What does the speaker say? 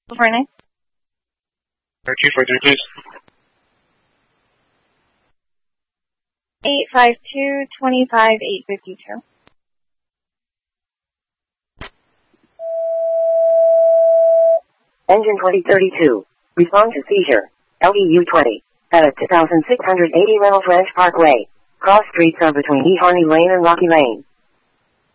California. 243, please. 852-25852. Engine 2032. Respond to seizure. LEU 20. At 2680 Reynolds Ranch Parkway. Cross streets are between E. Harney Lane and Rocky Lane.